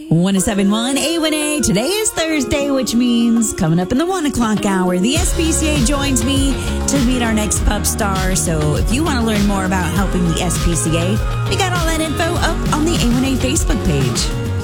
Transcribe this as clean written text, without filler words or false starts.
1071 A1A. Today is Thursday, which means coming up in the 1 o'clock hour, the SPCA joins me to meet our next pup star. So if you want to learn more about helping the SPCA, we got all that info up on the A1A Facebook page.